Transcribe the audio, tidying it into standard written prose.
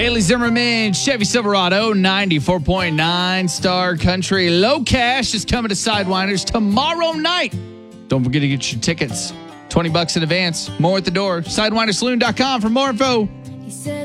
Bailey Zimmerman, Chevy Silverado, 94.9 Star Country. Low Cash is coming to Sidewinders tomorrow night. Don't forget to get your tickets. $20 in advance. More at the door. SidewindersSaloon.com for more info.